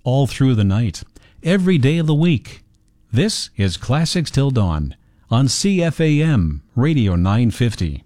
all through the night, every day of the week. This is Classics Till Dawn on CFAM Radio 950.